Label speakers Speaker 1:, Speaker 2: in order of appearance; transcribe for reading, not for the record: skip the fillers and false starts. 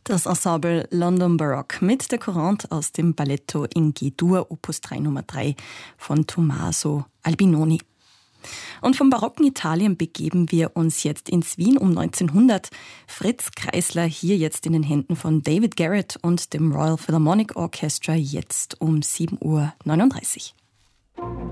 Speaker 1: Das Ensemble London Baroque mit der Courante aus dem Balletto in G-Dur, Opus 3 Nummer 3 von Tommaso Albinoni. Und vom barocken Italien begeben wir uns jetzt ins Wien um 1900. Fritz Kreisler hier jetzt in den Händen von David Garrett und dem Royal Philharmonic Orchestra jetzt um 7:39 Uhr.